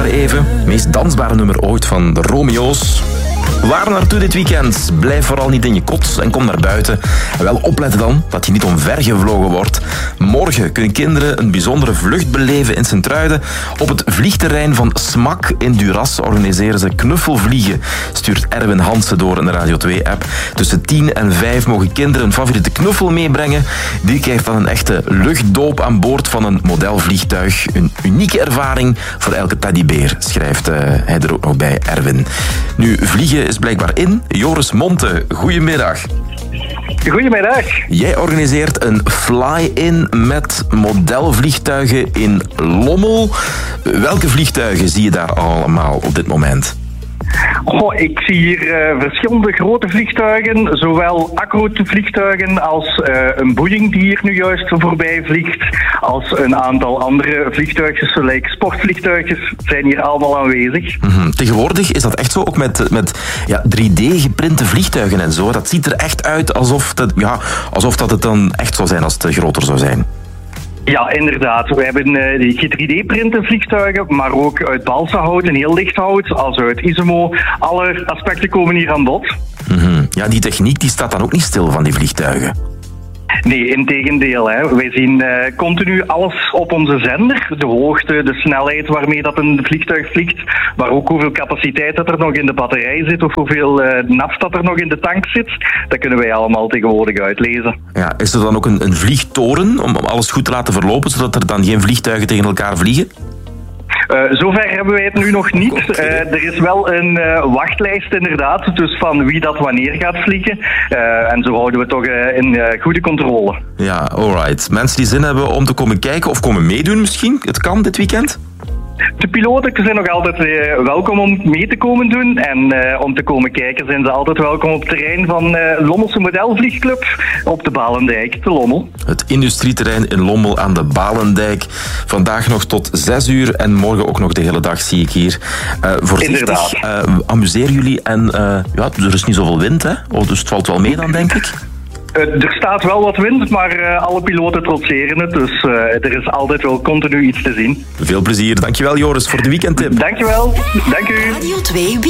maar even. Meest dansbare nummer ooit van de Romeo's. Waar naartoe dit weekend? Blijf vooral niet in je kot en kom naar buiten. En wel opletten dan dat je niet omvergevlogen wordt. Morgen kunnen kinderen een bijzondere vlucht beleven in Sint-Truiden. Op het vliegterrein van SMAK in Duras organiseren ze knuffelvliegen. Stuurt Erwin Hansen door in de Radio 2-app. Tussen 10 en 5 mogen kinderen een favoriete knuffel meebrengen. Die krijgt dan een echte luchtdoop aan boord van een modelvliegtuig. Een unieke ervaring voor elke teddybeer, schrijft hij er ook nog bij, Erwin. Nu, vliegen is blijkbaar in. Joris Monte, goedemiddag. Goedemiddag. Jij organiseert een fly-in met modelvliegtuigen in Lommel. Welke vliegtuigen zie je daar allemaal op dit moment? Ik zie hier verschillende grote vliegtuigen, zowel Acro-vliegtuigen als een Boeing die hier nu juist voorbij vliegt, als een aantal andere vliegtuigjes, zoals sportvliegtuigjes, zijn hier allemaal aanwezig. Tegenwoordig is dat echt zo, ook met 3D-geprinte vliegtuigen en zo. Dat ziet er echt uit alsof dat het dan echt zou zijn als het groter zou zijn. Ja, inderdaad. We hebben 3D-printe vliegtuigen, maar ook uit balsahout en heel licht hout, als uit Isomo. Alle aspecten komen hier aan bod. Ja, die techniek die staat dan ook niet stil van die vliegtuigen. Nee, integendeel. Wij zien continu alles op onze zender. De hoogte, de snelheid waarmee dat een vliegtuig vliegt, maar ook hoeveel capaciteit dat er nog in de batterij zit of hoeveel naf dat er nog in de tank zit. Dat kunnen wij allemaal tegenwoordig uitlezen. Ja, is er dan ook een vliegtoren om alles goed te laten verlopen, zodat er dan geen vliegtuigen tegen elkaar vliegen? Zover hebben wij het nu nog niet. Okay. Er is wel een wachtlijst inderdaad, dus van wie dat wanneer gaat vliegen. En zo houden we toch in goede controle. Ja, alright. Mensen die zin hebben om te komen kijken of komen meedoen misschien, het kan dit weekend? De piloten zijn nog altijd welkom om mee te komen doen. En om te komen kijken zijn ze altijd welkom op het terrein van Lommelse Modelvliegclub op de Balendijk te Lommel. Het industrieterrein in Lommel aan de Balendijk. Vandaag nog tot 6 uur en morgen ook nog de hele dag, zie ik hier. Voorzichtig, amuseren jullie en er is niet zoveel wind, hè? Dus het valt wel mee dan, denk ik. Er staat wel wat wind, maar alle piloten trotseren het. Dus er is altijd wel continu iets te zien. Veel plezier. Dankjewel, Joris, voor de weekendtip. Dankjewel. Dank u. Radio 2